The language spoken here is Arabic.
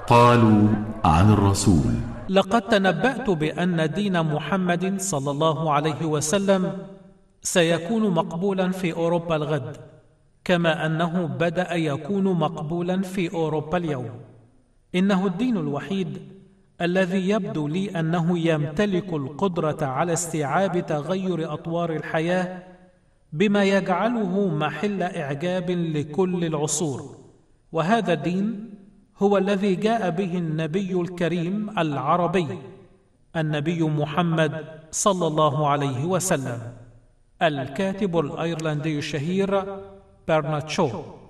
قالوا عن الرسول: لقد تنبأت بأن دين محمد صلى الله عليه وسلم سيكون مقبولا في أوروبا الغد، كما أنه بدأ يكون مقبولا في أوروبا اليوم. إنه الدين الوحيد الذي يبدو لي أنه يمتلك القدرة على استيعاب تغير أطوار الحياة بما يجعله محل إعجاب لكل العصور. وهذا الدين هو الذي جاء به النبي الكريم العربي، النبي محمد صلى الله عليه وسلم. الكاتب الأيرلندي الشهير برنارد شو.